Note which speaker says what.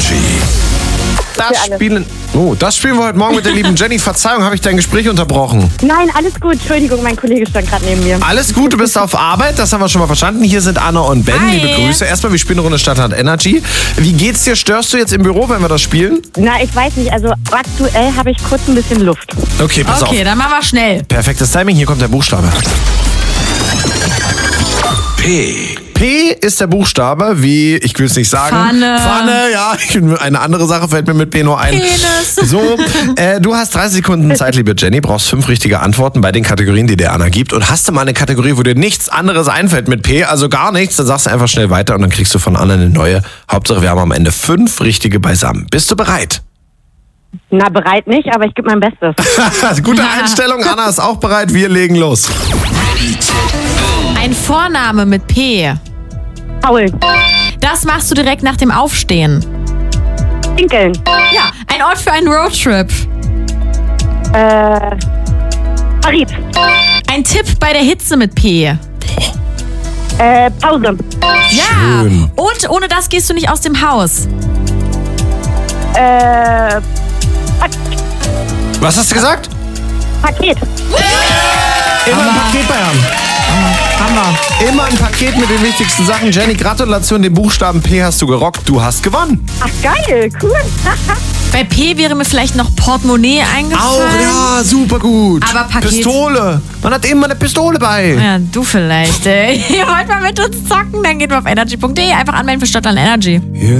Speaker 1: Energy. Das spielen wir heute Morgen mit der lieben Jenny. Verzeihung, habe ich dein Gespräch unterbrochen?
Speaker 2: Nein, alles gut. Entschuldigung, mein Kollege stand gerade neben mir.
Speaker 1: Alles gut, du bist auf Arbeit, das haben wir schon mal verstanden. Hier sind Anna und Ben.
Speaker 3: Hi.
Speaker 1: Liebe Grüße. Erstmal, wir spielen eine Runde Stadtland Energy. Wie geht's dir? Störst du jetzt im Büro, wenn wir das spielen?
Speaker 2: Na, ich weiß nicht. Also aktuell habe ich kurz ein bisschen Luft.
Speaker 1: Okay, pass auf.
Speaker 3: Okay, dann machen wir schnell.
Speaker 1: Perfektes Timing, hier kommt der Buchstabe. P. P ist der Buchstabe, wie, ich will es nicht sagen. Pfanne, ja. Eine andere Sache fällt mir mit P nur ein.
Speaker 3: Penis.
Speaker 1: So, du hast 30 Sekunden Zeit, liebe Jenny. Brauchst 5 richtige Antworten bei den Kategorien, die der Anna gibt. Und hast du mal eine Kategorie, wo dir nichts anderes einfällt mit P, also gar nichts, dann sagst du einfach schnell weiter und dann kriegst du von Anna eine neue. Hauptsache, wir haben am Ende 5 richtige beisammen. Bist du bereit?
Speaker 2: Na, bereit nicht, aber ich gebe mein Bestes.
Speaker 1: Gute Einstellung, Anna ist auch bereit. Wir legen los.
Speaker 3: Ein Vorname mit P.
Speaker 2: Paul.
Speaker 3: Das machst du direkt nach dem Aufstehen.
Speaker 2: Pinkeln.
Speaker 3: Ja, ein Ort für einen Roadtrip.
Speaker 2: Paris.
Speaker 3: Ein Tipp bei der Hitze mit P.
Speaker 2: Pause.
Speaker 3: Ja.
Speaker 1: Schön.
Speaker 3: Und ohne das gehst du nicht aus dem Haus.
Speaker 1: Was hast du gesagt?
Speaker 2: Paket.
Speaker 1: Immer ein Paket bei haben.
Speaker 3: Hammer.
Speaker 1: Immer ein Paket mit den wichtigsten Sachen. Jenny, Gratulation, den Buchstaben P hast du gerockt. Du hast gewonnen.
Speaker 2: Ach, geil. Cool.
Speaker 3: Bei P wäre mir vielleicht noch Portemonnaie eingefallen.
Speaker 1: Auch, ja, super gut.
Speaker 3: Aber Paket.
Speaker 1: Pistole. Man hat immer eine Pistole bei.
Speaker 3: Ja, du vielleicht. Ihr wollt mal mit uns zocken? Dann geht mal auf energy.de. Einfach anmelden für Stadtland Energy.